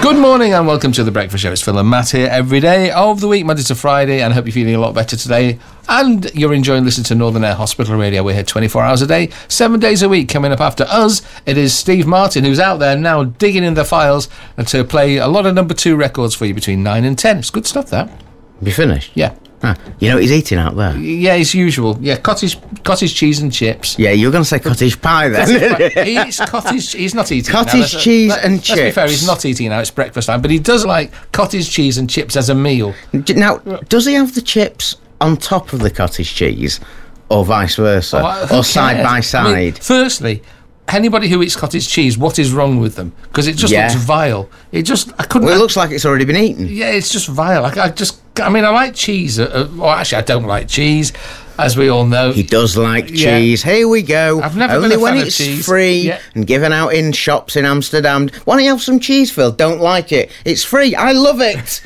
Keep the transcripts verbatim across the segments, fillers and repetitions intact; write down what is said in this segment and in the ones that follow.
Good morning and welcome to The Breakfast Show. It's Phil and Matt here every day of the week, Monday to Friday, and I hope you're feeling a lot better today. And you're enjoying listening to Northern Air Hospital Radio. We're here twenty-four hours a day, seven days a week. Coming up after us, it is Steve Martin, who's out there now digging in the files and to play a lot of number two records for you between nine and ten. It's good stuff, that. You finished? Yeah. Ah, you know what he's eating out there? Yeah, as usual. Yeah, cottage cottage cheese and chips. Yeah, you were going to say cottage pie then. Cottage pie. He eats cottage... He's not eating Cottage now. cheese let, and let's chips. Let's be fair, he's not eating now. It's breakfast time. But he does like cottage cheese and chips as a meal. Now, does he have the chips on top of the cottage cheese or vice versa? Oh, or side by side? I mean, firstly... Anybody who eats cottage cheese, what is wrong with them? Because it just Yeah. looks vile. It just, I couldn't... Well, it looks like it's already been eaten. Yeah, it's just vile. I, I just, I mean, I like cheese. Uh, well, actually, I don't like cheese, as we all know. He does like Yeah. cheese. Here we go. I've never Only been a when fan of it's cheese. free Yeah. and given out in shops in Amsterdam. Why don't you have some cheese, Phil? Don't like it. It's free. I love it.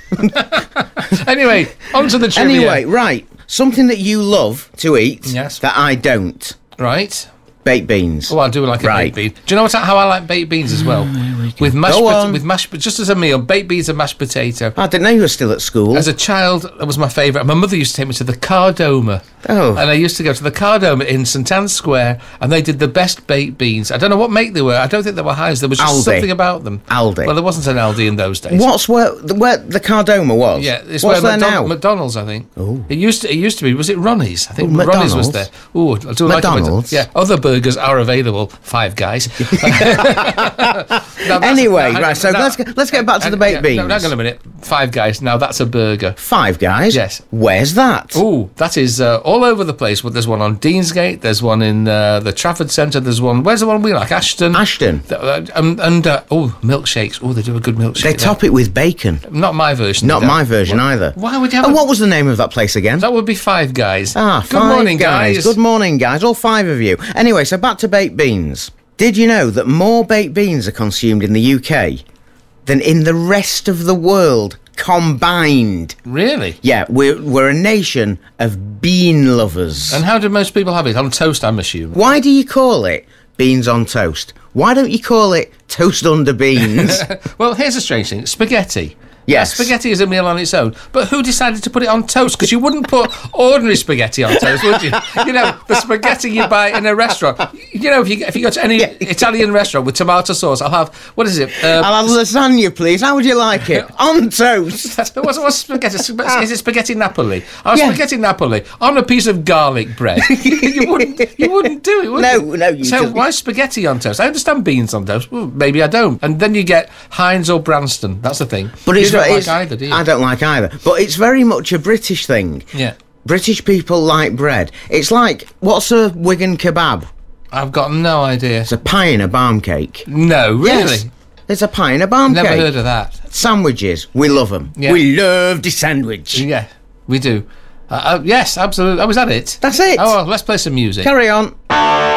Anyway, on to the trivia. Anyway, right. Something that you love to eat Yes. that I don't. Right. Baked beans. Oh, I do like a Right. baked bean. Do you know what, how I like baked beans as well? With mashed, Go pot- on. with mashed, just as a meal, baked beans and mashed potato. I didn't know you were still at school. As a child, that was my favourite. My mother used to take me to the Cardoma. Oh. And I used to go to the Cardoma in St Anne's Square, and they did the best baked beans. I don't know what make they were. I don't think they were Highs. There was just Aldi. something about them. Aldi. Well, there wasn't an Aldi in those days. What's where the, where the Cardoma was? Yeah, it's What's where there McDon- now? McDonald's, I think. Oh. It used to. It used to be. Was it Ronnie's? I think Oh, Ronnie's was McDonald's? there. Oh, I do like it. McDonald's? Yeah, other burgers are available. Five Guys. Now, that's- Anyway, now, right, so now- let's get- let's get back to the baked yeah, beans. No, hang on a minute. Five Guys. Now that's a burger. Five Guys? Yes. Where's that? Oh, that is uh, all over the place. But there's one on Deansgate. There's one in uh, the Trafford Centre. There's one. Where's the one we like? Ashton. Ashton. Th- uh, and and uh, oh, milkshakes. Oh, they do a good milkshake. They there. top it with bacon. Not my version. Not they don't. my version either. Why would you have? And a- what was the name of that place again? That would be Five Guys. Ah, Good Five morning, guys. Good morning, guys. All five of you. Anyway, so back to baked beans. Did you know that more baked beans are consumed in the U K than in the rest of the world combined? Really? Yeah, we're, we're a nation of bean lovers. And how do most people have it? On toast, I'm assuming. Why do you call it beans on toast? Why don't you call it toast under beans? Well, here's a strange thing. Spaghetti. Yes. Now, spaghetti is a meal on its own. But who decided to put it on toast? Because you wouldn't put ordinary spaghetti on toast, would you? You know, the spaghetti you buy in a restaurant. You know, if you, if you go to any Italian restaurant with tomato sauce, I'll have, what is it? Um, I'll have lasagna, please. How would you like it? On toast. what's, what's spaghetti? Is it spaghetti Napoli? Oh, Yeah. spaghetti Napoli on a piece of garlic bread. you wouldn't you wouldn't do it, would No, you? no, you So just- why spaghetti on toast? I understand beans on toast. Well, maybe I don't. And then you get Heinz or Branston. That's the thing. But you it's, don't it's like either, do you? I don't like either. But it's very much a British thing. Yeah. British people like bread. It's like, what's a Wigan kebab? I've got no idea. It's a pie in a barm cake. No, really? Yes, it's a pie in a barm Never cake. heard of that. Sandwiches, we love them. Yeah. We love the sandwich. Yeah, we do. Uh, uh, yes, absolutely. Oh, was that it? That's it. Oh, well, let's play some music. Carry on.